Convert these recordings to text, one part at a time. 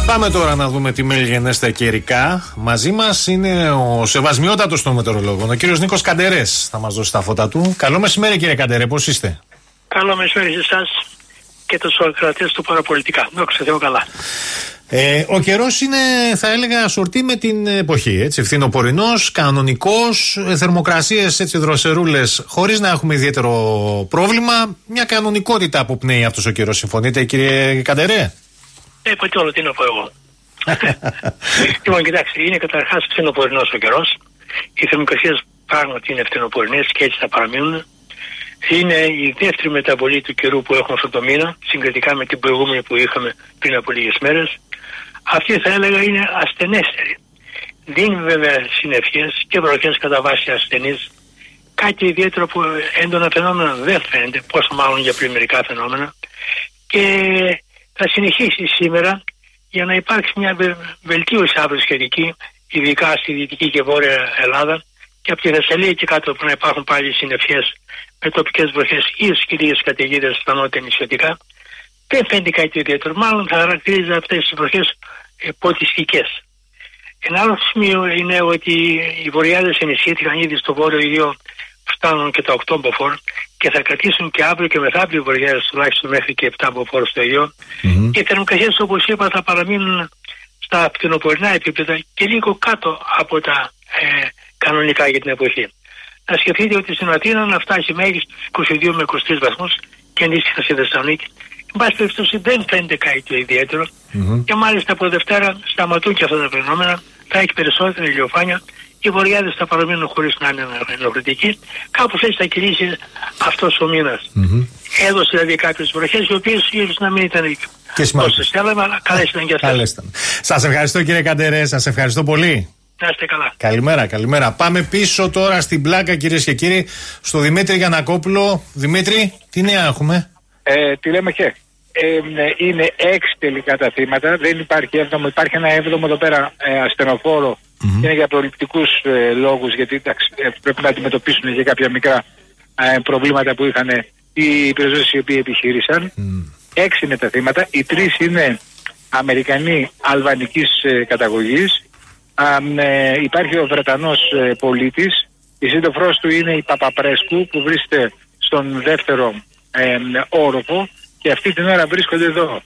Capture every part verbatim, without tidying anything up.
Πάμε τώρα να δούμε τι μέλη καιρικά. Μαζί μας είναι ο σεβασμιότατος των μετεωρολόγων, ο κύριος Νίκος Καντερές. Θα μας δώσει τα φώτα του. Καλό μεσημέρι, κύριε Καντερέ, πώς είστε? Καλό μεσημέρι σε εσάς και τους ακροατές του Παραπολιτικά. Δόξα Θεώ καλά. Ε, ο καιρός είναι, θα έλεγα, σορτή με την εποχή. Έτσι, φθινοπορεινός, κανονικός, θερμοκρασίες έτσι δροσερούλες, χωρίς να έχουμε ιδιαίτερο πρόβλημα. Μια κανονικότητα αποπνέει αυτός ο καιρός. Συμφωνείτε, κύριε Καντερέ? Ε, ποτέ όλο τι να πω εγώ. Λοιπόν, κοιτάξτε, είναι καταρχάς φθινοπορεινός ο καιρός. Οι θερμοκρασίες πράγματι είναι φθινοπορεινές και έτσι θα παραμείνουν. Είναι η δεύτερη μεταβολή του καιρού που έχουμε αυτό το μήνα, συγκριτικά με την προηγούμενη που είχαμε πριν από λίγες μέρες. Αυτή θα έλεγα είναι ασθενέστερη. Δίνει βέβαια συννεφιές και βροχές κατά βάση ασθενείς. Κάτι ιδιαίτερο που έντονα φαινόμενα δεν φαίνεται, πόσο μάλλον για πλημμυρικά φαινόμενα. Και θα συνεχίσει σήμερα για να υπάρξει μια βελτίωση αύριο σχετική, ειδικά στη Δυτική και Βόρεια Ελλάδα και από τη Θεσσαλία και κάτω που να υπάρχουν πάλι συννεφιές με τοπικές βροχές ή και λίγες καταιγίδες στα νότια νησιωτικά. Δεν φαίνεται κάτι ιδιαίτερο. Μάλλον θα χαρακτηρίζει αυτές τις βροχές ε, ποτιστικές. Ένα άλλο σημείο είναι ότι οι βορειάδες ενισχύθηκαν ήδη στο βόρειο Ιδίο, φτάνουν και τα οκτώ μποφόρ και θα κρατήσουν και αύριο και μεθαύριο οι βορειάδες τουλάχιστον μέχρι και επτά μποφόρ στο Ιδίο. Mm-hmm. Και οι θερμοκρασίες, όπως είπα, θα παραμείνουν στα φθινοπορεινά επίπεδα και λίγο κάτω από τα ε, κανονικά για την εποχή. Να σκεφτείτε ότι στην Αθήνα να φτάσει μέχρι είκοσι δύο με είκοσι τρεις βαθμούς και αντίστοιχα στη Θεσσαλονίκη. Εν πάση περιπτώσει δεν φαίνεται κάτι το ιδιαίτερο mm-hmm. και μάλιστα από Δευτέρα σταματούν και αυτά τα φαινόμενα, θα έχει περισσότερη ηλιοφάνεια. Οι βορειάδες θα παραμείνουν χωρίς να είναι ενοχλητικοί. Κάπως έτσι θα κυλήσει αυτός ο μήνας. Mm-hmm. Έδωσε δηλαδή κάποιες βροχές οι οποίες ίσως να μην ήταν τόσο στέλναμε, αλλά καλές ήταν και αυτές. Σας ευχαριστώ, κύριε Καντερέ, σας ευχαριστώ πολύ. Να είστε καλά. Καλημέρα, καλημέρα. Πάμε πίσω τώρα στην πλάκα, κυρίες και κύριοι, στο Δημήτρη Γιαννακόπουλο. Δημήτρη, τι νέα έχουμε? Ε, τι λέμε και. Ε, είναι έξι τελικά τα θύματα. Δεν υπάρχει έβδομο. Υπάρχει ένα έβδομο εδώ πέρα ε, ασθενοφόρο. Mm-hmm. Είναι για προληπτικούς ε, λόγους, γιατί εντάξει, ε, πρέπει να αντιμετωπίσουν και κάποια μικρά ε, προβλήματα που είχαν οι υπηρεσίες οι οποίοι επιχείρησαν. Mm. Έξι είναι τα θύματα. Οι τρεις είναι Αμερικανοί αλβανικής ε, καταγωγής. Α, ε, υπάρχει ο Βρετανός ε, πολίτης. Η σύντροφός του είναι η Παπαπρέσκου που βρίσκεται στον δεύτερο ε, όροφο και αυτή την ώρα βρίσκονται εδώ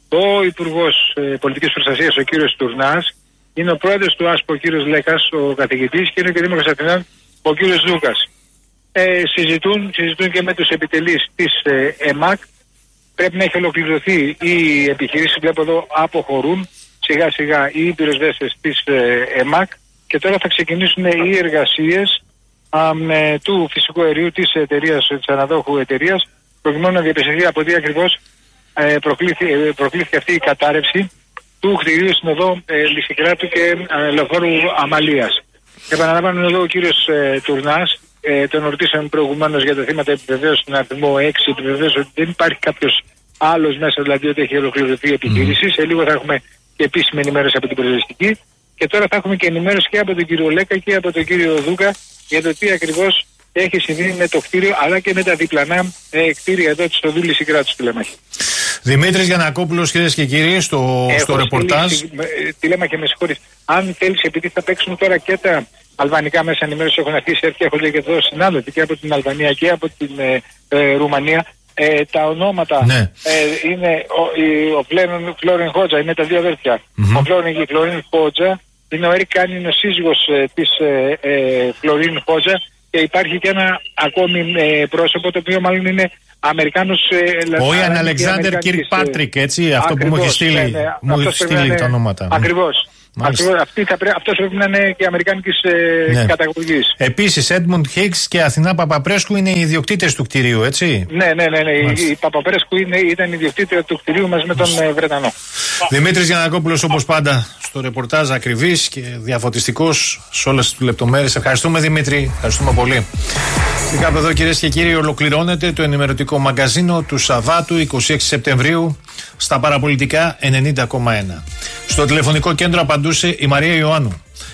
ο Υπουργός ε, Πολιτικής Προστασίας, ο κύριος Τουρνάς, είναι ο πρόεδρος του ΆΣΠΟ, ο κύριος Λέκας, ο καθηγητής, και είναι και ο Δήμαρχος Αθηνών, ο κύριος Δούκας. Ε, συζητούν, συζητούν και με τους επιτελείς της ε, ΕΜΑΚ. Πρέπει να έχει ολοκληρωθεί οι επιχειρήσεις, βλέπω εδώ αποχωρούν σιγά σιγά οι πυροσβέστες της ε, ΕΜΑΚ και τώρα θα ξεκινήσουν οι εργασίες α, με, του φυσικού αερίου της εταιρείας, της αναδόχου εταιρείας, προκειμένου να διαπιστωθεί από τι ακριβώς ε, προκλήθηκε, ε, προκλήθηκε αυτή η κατάρρευση του κτηρίου στην οδό ε, Λυσικράτου και ε, Λεωφόρου Αμαλίας. Επαναλαμβάνω εδώ ο κύριος ε, Τουρνάς, ε, τον ρωτήσαμε προηγουμένως για τα θύματα, επιβεβαίωση στον αριθμό έξι, επιβεβαίωση ότι δεν υπάρχει κάποιος άλλος μέσα, δηλαδή ότι έχει ολοκληρωθεί η επιχείρηση. Mm. Σε λίγο θα έχουμε και επίσημη ενημέρωση από την πυροσβεστική και τώρα θα έχουμε και ενημέρωση και από τον κύριο Λέκα και από τον κύριο Δούκα για το τι ακριβώς έχει συμβεί με το κτίριο αλλά και με τα διπλανά ε, κτίρια εδώ της οδού Λυσικράτου Τηλέμαχη. Δημήτρης Γιαννακόπουλος, κυρίες και κύριοι, στο, στο ρεπορτάζ. Τηλέμαχη, με συγχωρείς. Αν θέλεις, επειδή θα παίξουν τώρα και τα αλβανικά μέσα ενημέρωση, έχουν αρχίσει και έρχονται και εδώ συνάδελφοι και από την Αλβανία και από την ε, ε, Ρουμανία. Ε, τα ονόματα ναι. ε, είναι ο, ο Φλόριν Χότζα, είναι τα δύο αδέρφια. Mm-hmm. Ο Φλόριν και η Φλόριν Χότζα είναι ο Έρικ Κάνι, είναι ο σύζυγος ε, της ε, ε, Φλόριν Χότζα, και υπάρχει και ένα ακόμη ε, πρόσωπο το οποίο μάλλον είναι Αμερικάνος. Ε, ο Ιαν Αλεξάνδερ Κίρκ Πάτρικ, έτσι, αυτό ακριβώς, που μου έχει στείλει, ναι, ναι, μου έχει στείλει είναι, τα ονόματα. Ακριβώς. Ακριβώς, αυτή θα πρέ... αυτός πρέπει να είναι και αμερικάνικης ε, ναι. καταγωγής. Επίσης, Έντμουντ Χίγκς και Αθηνά Παπαπρέσκου είναι οι ιδιοκτήτες του κτηρίου, έτσι. Ναι, ναι, ναι. ναι. Η Παπαπρέσκου είναι, ήταν ιδιοκτήτρια του κτηρίου μαζί με τον ε, Βρετανό. Δημήτρης Γιαννακόπουλος, όπως πάντα, στο ρεπορτάζ, ακριβής και διαφωτιστικός σε όλες τις λεπτομέρειες. Ευχαριστούμε, Δημήτρη. Ευχαριστούμε πολύ. Και κάπου εδώ, κυρίες και κύριοι, ολοκληρώνεται το ενημερωτικό μαγκαζίνο του Σαββάτου εικοστή έκτη Σεπτεμβρίου στα Παραπολιτικά ενενήντα κόμμα ένα. Στο τηλεφωνικό κέντρο απαντούσε η Μαρία Ιωάννου.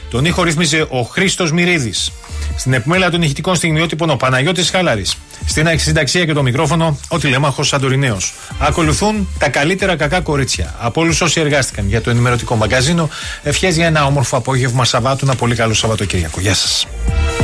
Τον ήχο ρύθμιζε ο Χρήστος Μυρίδης. Στην επιμέλεια των ηχητικών στιγμιότυπων ο Παναγιώτης Χαλάρης. Στην συνταξία και το μικρόφωνο ο τηλέμαχος Σαντορινέος. Ακολουθούν τα καλύτερα κακά κορίτσια. Από όλους όσοι εργάστηκαν για το ενημερωτικό μαγκαζίνο, ευχές για ένα όμορφο απόγευμα Σαββάτου, ένα πολύ καλό Σαββατοκύριακο. Γεια σας.